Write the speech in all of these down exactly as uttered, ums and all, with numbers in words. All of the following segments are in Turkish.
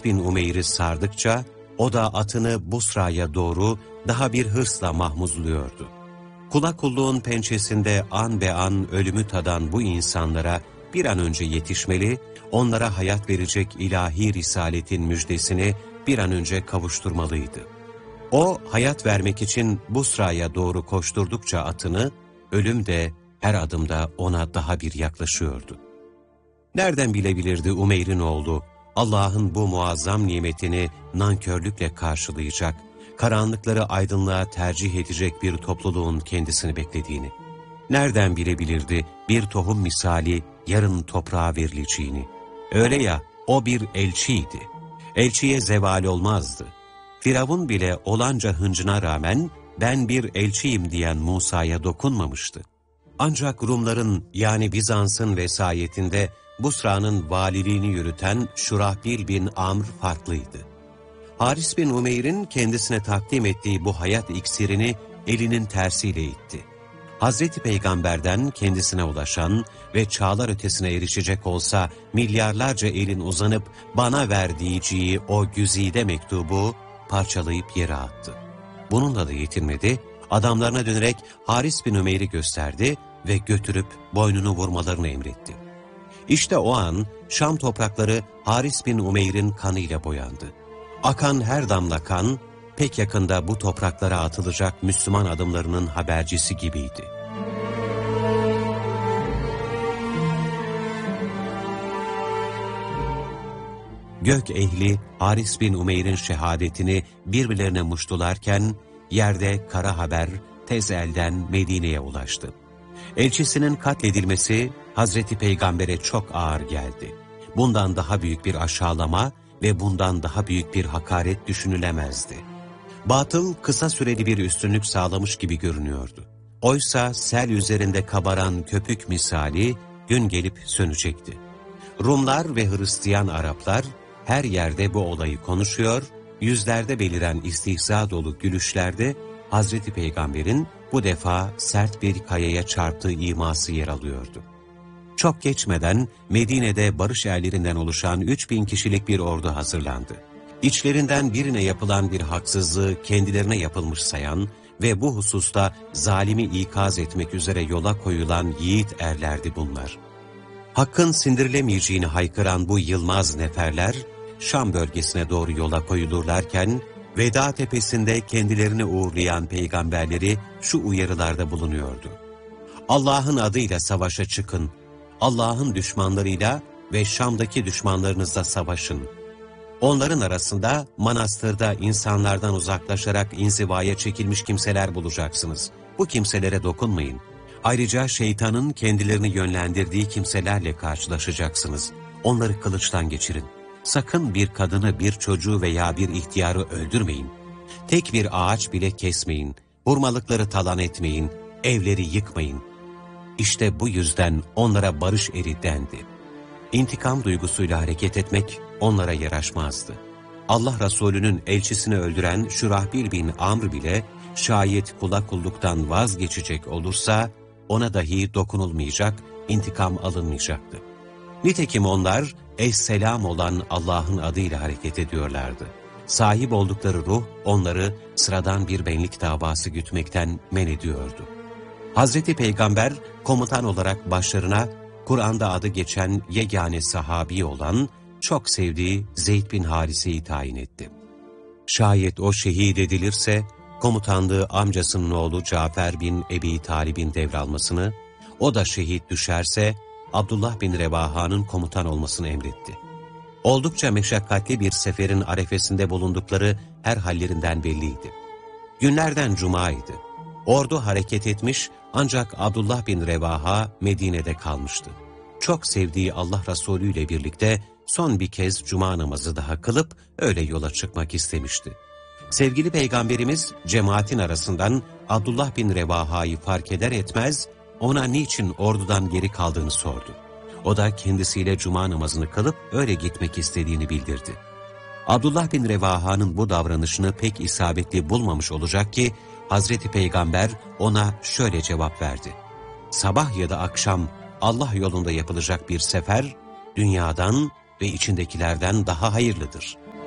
Haris bin Umeyr'i sardıkça, o da atını Busra'ya doğru daha bir hırsla mahmuzluyordu. Kula kulluğun pençesinde an be an ölümü tadan bu insanlara bir an önce yetişmeli, onlara hayat verecek ilahi risaletin müjdesini bir an önce kavuşturmalıydı. O, hayat vermek için Busra'ya doğru koşturdukça atını, ölüm de her adımda ona daha bir yaklaşıyordu. Nereden bilebilirdi Umeyr'in oğlu, Allah'ın bu muazzam nimetini nankörlükle karşılayacak, karanlıkları aydınlığa tercih edecek bir topluluğun kendisini beklediğini? Nereden bilebilirdi bir tohum misali yarın toprağa verileceğini? Öyle ya, o bir elçiydi. Elçiye zeval olmazdı. Firavun bile olanca hıncına rağmen ben bir elçiyim diyen Musa'ya dokunmamıştı. Ancak Rumların yani Bizans'ın vesayetinde Busra'nın valiliğini yürüten Şurahbil bin Amr farklıydı. Haris bin Umeyr'in kendisine takdim ettiği bu hayat iksirini elinin tersiyle itti. Hazreti Peygamber'den kendisine ulaşan ve çağlar ötesine erişecek olsa milyarlarca elin uzanıp bana ver diyeceği o güzide mektubu parçalayıp yere attı. Bununla da yetinmedi, adamlarına dönerek Haris bin Umeyr'i gösterdi ve götürüp boynunu vurmalarını emretti. İşte o an Şam toprakları Haris bin Umeyr'in kanıyla boyandı. Akan her damla kan, pek yakında bu topraklara atılacak Müslüman adımlarının habercisi gibiydi. Gök ehli Haris bin Umeyr'in şehadetini birbirlerine muştularken, yerde kara haber tez elden Medine'ye ulaştı. Elçisinin katledilmesi Hazreti Peygamber'e çok ağır geldi. Bundan daha büyük bir aşağılama ve bundan daha büyük bir hakaret düşünülemezdi. Batıl kısa süreli bir üstünlük sağlamış gibi görünüyordu. Oysa sel üzerinde kabaran köpük misali gün gelip sönecekti. Rumlar ve Hristiyan Araplar her yerde bu olayı konuşuyor, yüzlerde beliren istihza dolu gülüşlerde Hazreti Peygamber'in bu defa sert bir kayaya çarptığı iması yer alıyordu. Çok geçmeden Medine'de barış erlerinden oluşan üç bin kişilik bir ordu hazırlandı. İçlerinden birine yapılan bir haksızlığı kendilerine yapılmış sayan ve bu hususta zalimi ikaz etmek üzere yola koyulan yiğit erlerdi bunlar. Hakkın sindirilemeyeceğini haykıran bu yılmaz neferler, Şam bölgesine doğru yola koyulurlarken, Veda Tepesi'nde kendilerini uğurlayan peygamberleri şu uyarılarda bulunuyordu. Allah'ın adıyla savaşa çıkın, Allah'ın düşmanlarıyla ve Şam'daki düşmanlarınızla savaşın. Onların arasında manastırda insanlardan uzaklaşarak inzivaya çekilmiş kimseler bulacaksınız. Bu kimselere dokunmayın. Ayrıca şeytanın kendilerini yönlendirdiği kimselerle karşılaşacaksınız. Onları kılıçtan geçirin. Sakın bir kadını, bir çocuğu veya bir ihtiyarı öldürmeyin. Tek bir ağaç bile kesmeyin. Hurmalıkları talan etmeyin. Evleri yıkmayın. İşte bu yüzden onlara barış eri dendi. İntikam duygusuyla hareket etmek onlara yaraşmazdı. Allah Resulü'nün elçisini öldüren Şurahbil bin Amr bile şayet kula kulluktan vazgeçecek olursa ona dahi dokunulmayacak, intikam alınmayacaktı. Nitekim onlar Es-Selam olan Allah'ın adıyla hareket ediyorlardı. Sahip oldukları ruh onları sıradan bir benlik davası gütmekten men ediyordu. Hazreti Peygamber komutan olarak başlarına Kur'an'da adı geçen yegane sahabi olan, çok sevdiği Zeyd bin Harise'yi tayin etti. Şayet o şehit edilirse, komutanlığı amcasının oğlu Cafer bin Ebi Talib'in devralmasını, o da şehit düşerse Abdullah bin Revaha'nın komutan olmasını emretti. Oldukça meşakkatli bir seferin arefesinde bulundukları her hallerinden belliydi. Günlerden cumaydı. Ordu hareket etmiş ancak Abdullah bin Revaha Medine'de kalmıştı. Çok sevdiği Allah Resulü ile birlikte son bir kez cuma namazı daha kılıp öyle yola çıkmak istemişti. Sevgili Peygamberimiz cemaatin arasından Abdullah bin Revaha'yı fark eder etmez ona niçin ordudan geri kaldığını sordu. O da kendisiyle cuma namazını kılıp öyle gitmek istediğini bildirdi. Abdullah bin Revaha'nın bu davranışını pek isabetli bulmamış olacak ki Hazreti Peygamber ona şöyle cevap verdi. Sabah ya da akşam Allah yolunda yapılacak bir sefer dünyadan ve içindekilerden daha hayırlıdır.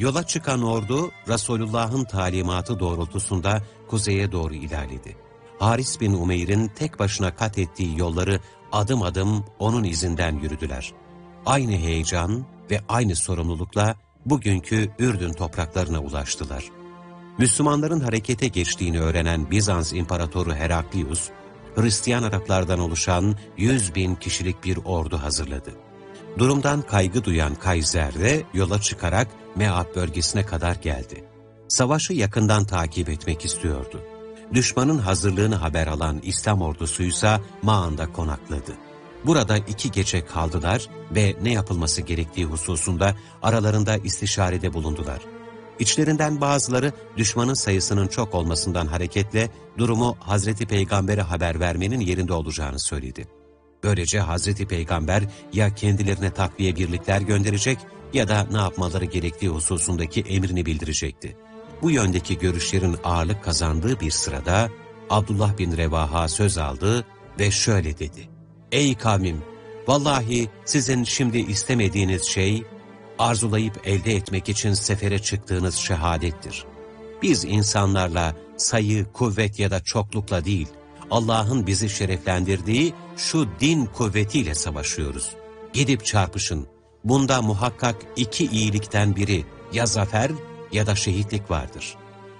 Yola çıkan ordu, Resulullah'ın talimatı doğrultusunda kuzeye doğru ilerledi. Haris bin Umeyr'in tek başına kat ettiği yolları adım adım onun izinden yürüdüler. Aynı heyecan ve aynı sorumlulukla bugünkü Ürdün topraklarına ulaştılar. Müslümanların harekete geçtiğini öğrenen Bizans İmparatoru Heraklius, Hristiyan Araplardan oluşan yüz bin kişilik bir ordu hazırladı. Durumdan kaygı duyan Kayser de yola çıkarak Meab bölgesine kadar geldi. Savaşı yakından takip etmek istiyordu. Düşmanın hazırlığını haber alan İslam ordusuysa Ma'an'da konakladı. Burada iki gece kaldılar ve ne yapılması gerektiği hususunda aralarında istişarede bulundular. İçlerinden bazıları düşmanın sayısının çok olmasından hareketle durumu Hazreti Peygamber'e haber vermenin yerinde olacağını söyledi. Böylece Hazreti Peygamber ya kendilerine takviye birlikler gönderecek ya da ne yapmaları gerektiği hususundaki emrini bildirecekti. Bu yöndeki görüşlerin ağırlık kazandığı bir sırada Abdullah bin Revaha söz aldı ve şöyle dedi: "Ey kavmim! Vallahi sizin şimdi istemediğiniz şey, arzulayıp elde etmek için sefere çıktığınız şehadettir. Biz insanlarla sayı, kuvvet ya da çoklukla değil, Allah'ın bizi şereflendirdiği şu din kuvvetiyle savaşıyoruz. Gidip çarpışın. Bunda muhakkak iki iyilikten biri, ya zafer ya da şehitlik vardır."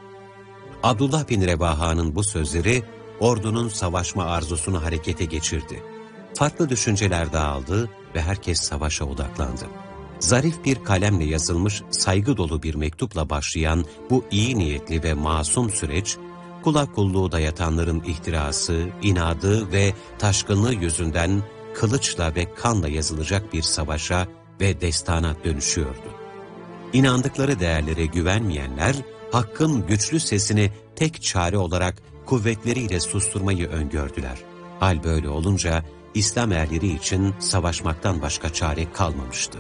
Abdullah bin Revaha'nın bu sözleri ordunun savaşma arzusunu harekete geçirdi. Farklı düşünceler dağıldı ve herkes savaşa odaklandı. Zarif bir kalemle yazılmış saygı dolu bir mektupla başlayan bu iyi niyetli ve masum süreç, kula kulluğu dayatanların ihtirası, inadı ve taşkınlığı yüzünden kılıçla ve kanla yazılacak bir savaşa ve destana dönüşüyordu. İnandıkları değerlere güvenmeyenler, hakkın güçlü sesini tek çare olarak kuvvetleriyle susturmayı öngördüler. Hal böyle olunca İslam erleri için savaşmaktan başka çare kalmamıştı.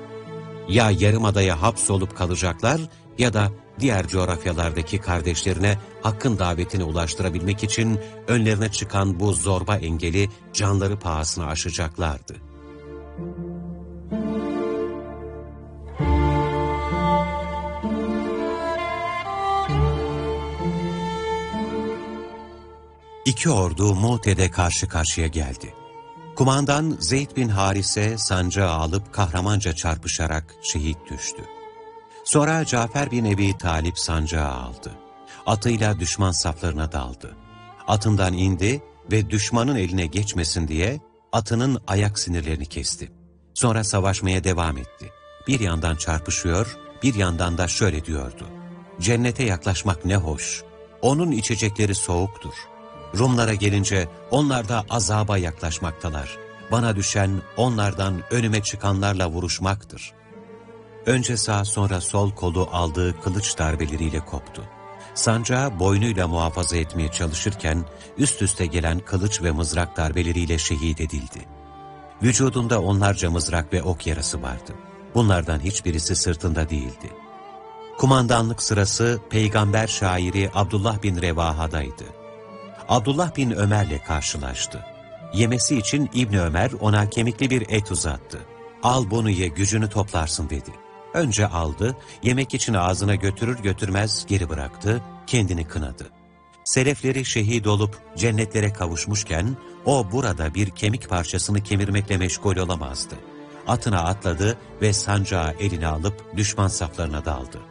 Ya yarımadaya hapsolup kalacaklar ya da diğer coğrafyalardaki kardeşlerine hakkın davetini ulaştırabilmek için önlerine çıkan bu zorba engeli canları pahasına aşacaklardı. İki ordu Mu'te'de karşı karşıya geldi. Kumandan Zeyd bin Harise sancağı alıp kahramanca çarpışarak şehit düştü. Sonra Cafer bin Ebi Talip sancağı aldı. Atıyla düşman saflarına daldı. Atından indi ve düşmanın eline geçmesin diye atının ayak sinirlerini kesti. Sonra savaşmaya devam etti. Bir yandan çarpışıyor, bir yandan da şöyle diyordu: "Cennete yaklaşmak ne hoş, onun içecekleri soğuktur. Rumlara gelince onlar da azaba yaklaşmaktalar. Bana düşen onlardan önüme çıkanlarla vuruşmaktır." Önce sağ sonra sol kolu aldığı kılıç darbeleriyle koptu. Sancağı boynuyla muhafaza etmeye çalışırken üst üste gelen kılıç ve mızrak darbeleriyle şehit edildi. Vücudunda onlarca mızrak ve ok yarası vardı. Bunlardan hiçbirisi sırtında değildi. Kumandanlık sırası peygamber şairi Abdullah bin Revaha'daydı. Abdullah bin Ömer'le karşılaştı. Yemesi için İbni Ömer ona kemikli bir et uzattı. "Al bunu ye, gücünü toplarsın," dedi. Önce aldı, yemek için ağzına götürür götürmez geri bıraktı, kendini kınadı. Selefleri şehit olup cennetlere kavuşmuşken, o burada bir kemik parçasını kemirmekle meşgul olamazdı. Atına atladı ve sancağı eline alıp düşman saflarına daldı.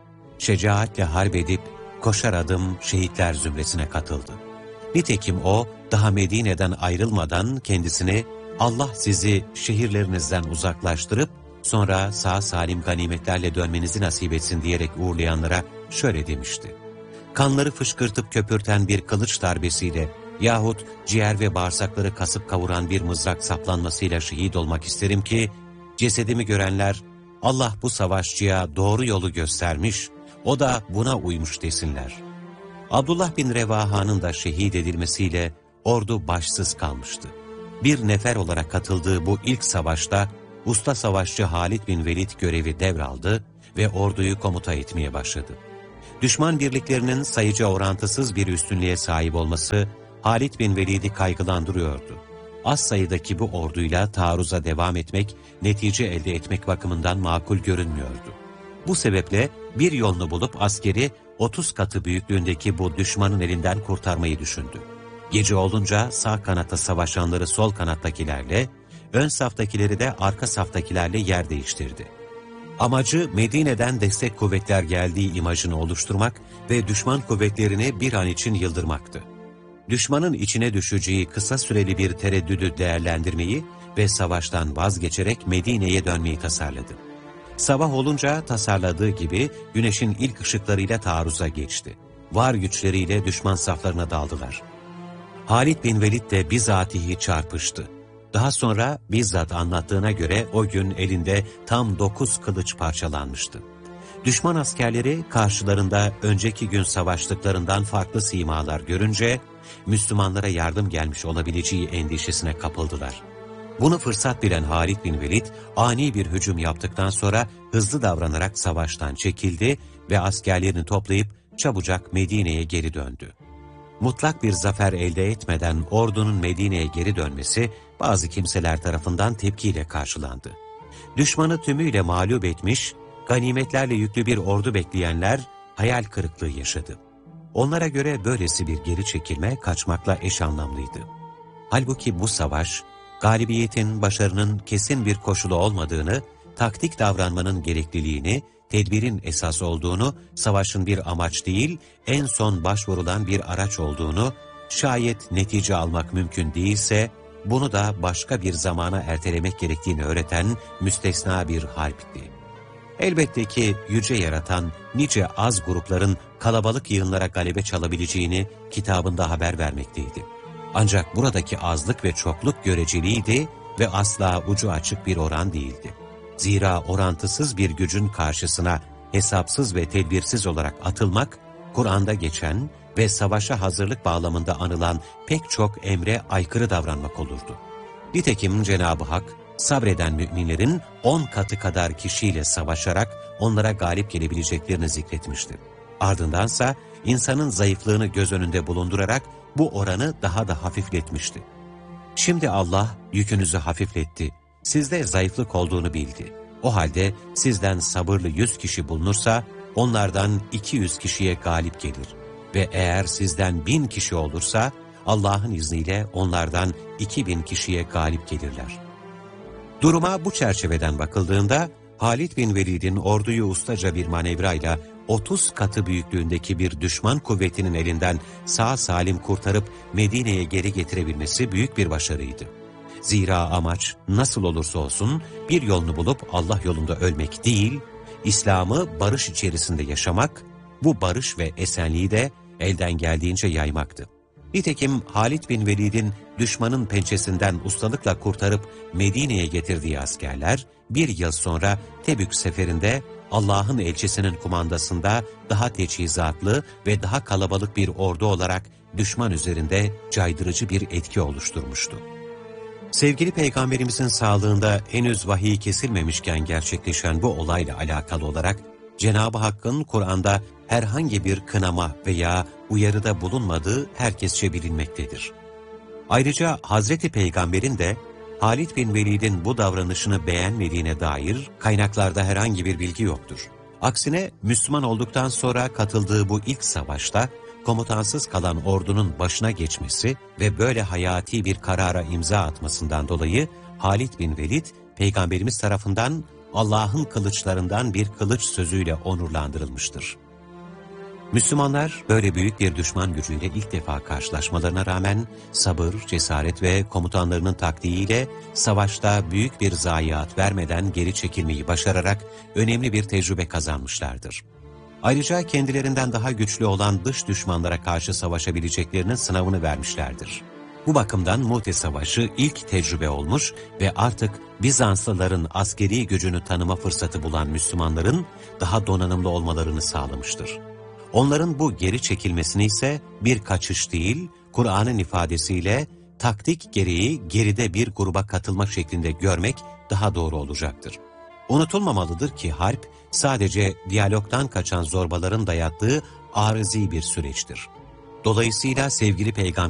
Şecaatle harp edip koşar adım şehitler zümresine katıldı. Nitekim o, daha Medine'den ayrılmadan kendisini "Allah sizi şehirlerinizden uzaklaştırıp sonra sağ salim ganimetlerle dönmenizi nasip etsin" diyerek uğurlayanlara şöyle demişti: "Kanları fışkırtıp köpürten bir kılıç darbesiyle yahut ciğer ve bağırsakları kasıp kavuran bir mızrak saplanmasıyla şehit olmak isterim ki cesedimi görenler, Allah bu savaşçıya doğru yolu göstermiş, o da buna uymuş desinler." Abdullah bin Revaha'nın da şehit edilmesiyle ordu başsız kalmıştı. Bir nefer olarak katıldığı bu ilk savaşta usta savaşçı Halid bin Velid görevi devraldı ve orduyu komuta etmeye başladı. Düşman birliklerinin sayıca orantısız bir üstünlüğe sahip olması Halid bin Velid'i kaygılandırıyordu. Az sayıdaki bu orduyla taarruza devam etmek, netice elde etmek bakımından makul görünmüyordu. Bu sebeple bir yolunu bulup askeri otuz katı büyüklüğündeki bu düşmanın elinden kurtarmayı düşündü. Gece olunca sağ kanatta savaşanları sol kanattakilerle, ön saftakileri de arka saftakilerle yer değiştirdi. Amacı Medine'den destek kuvvetler geldiği imajını oluşturmak ve düşman kuvvetlerini bir an için yıldırmaktı. Düşmanın içine düşeceği kısa süreli bir tereddüdü değerlendirmeyi ve savaştan vazgeçerek Medine'ye dönmeyi tasarladı. Sabah olunca tasarladığı gibi güneşin ilk ışıklarıyla taarruza geçti. Var güçleriyle düşman saflarına daldılar. Halid bin Velid de bizatihi çarpıştı. Daha sonra bizzat anlattığına göre o gün elinde tam dokuz kılıç parçalanmıştı. Düşman askerleri karşılarında önceki gün savaştıklarından farklı simalar görünce Müslümanlara yardım gelmiş olabileceği endişesine kapıldılar. Bunu fırsat bilen Halid bin Velid ani bir hücum yaptıktan sonra hızlı davranarak savaştan çekildi ve askerlerini toplayıp çabucak Medine'ye geri döndü. Mutlak bir zafer elde etmeden ordunun Medine'ye geri dönmesi bazı kimseler tarafından tepkiyle karşılandı. Düşmanı tümüyle mağlup etmiş, ganimetlerle yüklü bir ordu bekleyenler hayal kırıklığı yaşadı. Onlara göre böylesi bir geri çekilme kaçmakla eş anlamlıydı. Halbuki bu savaş, galibiyetin, başarının kesin bir koşulu olmadığını, taktik davranmanın gerekliliğini, tedbirin esas olduğunu, savaşın bir amaç değil, en son başvurulan bir araç olduğunu, şayet netice almak mümkün değilse, bunu da başka bir zamana ertelemek gerektiğini öğreten müstesna bir harpti. Elbette ki yüce yaratan nice az grupların kalabalık yığınlara galebe çalabileceğini kitabında haber vermekteydi. Ancak buradaki azlık ve çokluk göreceliydi ve asla ucu açık bir oran değildi. Zira orantısız bir gücün karşısına hesapsız ve tedbirsiz olarak atılmak, Kur'an'da geçen ve savaşa hazırlık bağlamında anılan pek çok emre aykırı davranmak olurdu. Nitekim Cenab-ı Hak, sabreden müminlerin on katı kadar kişiyle savaşarak onlara galip gelebileceklerini zikretmiştir. Ardındansa insanın zayıflığını göz önünde bulundurarak bu oranı daha da hafifletmişti. Şimdi Allah yükünüzü hafifletti, sizde zayıflık olduğunu bildi. O halde sizden sabırlı yüz kişi bulunursa onlardan iki yüz kişiye galip gelir. Ve eğer sizden bin kişi olursa Allah'ın izniyle onlardan iki bin kişiye galip gelirler. Duruma bu çerçeveden bakıldığında Halid bin Velid'in orduyu ustaca bir manevrayla otuz katı büyüklüğündeki bir düşman kuvvetinin elinden sağ salim kurtarıp Medine'ye geri getirebilmesi büyük bir başarıydı. Zira amaç nasıl olursa olsun bir yolunu bulup Allah yolunda ölmek değil, İslam'ı barış içerisinde yaşamak, bu barış ve esenliği de elden geldiğince yaymaktı. Nitekim Halid bin Velid'in düşmanın pençesinden ustalıkla kurtarıp Medine'ye getirdiği askerler bir yıl sonra Tebük seferinde Allah'ın elçisinin kumandasında daha teçhizatlı ve daha kalabalık bir ordu olarak düşman üzerinde caydırıcı bir etki oluşturmuştu. Sevgili Peygamberimizin sağlığında henüz vahiy kesilmemişken gerçekleşen bu olayla alakalı olarak Cenab-ı Hakk'ın Kur'an'da herhangi bir kınama veya uyarıda bulunmadığı herkesçe bilinmektedir. Ayrıca Hazreti Peygamber'in de Halid bin Velid'in bu davranışını beğenmediğine dair kaynaklarda herhangi bir bilgi yoktur. Aksine Müslüman olduktan sonra katıldığı bu ilk savaşta komutansız kalan ordunun başına geçmesi ve böyle hayati bir karara imza atmasından dolayı Halid bin Velid, Peygamberimiz tarafından Allah'ın kılıçlarından bir kılıç sözüyle onurlandırılmıştır. Müslümanlar böyle büyük bir düşman gücüyle ilk defa karşılaşmalarına rağmen sabır, cesaret ve komutanlarının taktiğiyle savaşta büyük bir zayiat vermeden geri çekilmeyi başararak önemli bir tecrübe kazanmışlardır. Ayrıca kendilerinden daha güçlü olan dış düşmanlara karşı savaşabileceklerinin sınavını vermişlerdir. Bu bakımdan Mu'te Savaşı ilk tecrübe olmuş ve artık Bizanslıların askeri gücünü tanıma fırsatı bulan Müslümanların daha donanımlı olmalarını sağlamıştır. Onların bu geri çekilmesini ise bir kaçış değil, Kur'an'ın ifadesiyle taktik gereği geride bir gruba katılma şeklinde görmek daha doğru olacaktır. Unutulmamalıdır ki harp sadece diyalogdan kaçan zorbaların dayattığı arızi bir süreçtir. Dolayısıyla sevgili Peygamber